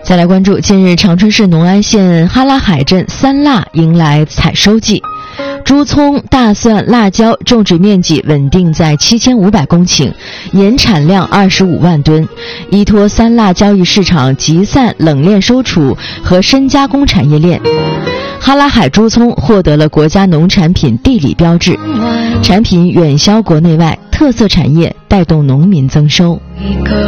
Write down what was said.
再来关注，近日长春市农安县哈拉海镇三腊迎来采收季，猪葱、大蒜、辣椒种植面积稳定在7500公顷，年产量25万吨，依托三腊交易市场集散、冷链收储和深加工产业链。哈拉海猪葱获得了国家农产品地理标志，产品远销国内外，特色产业带动农民增收。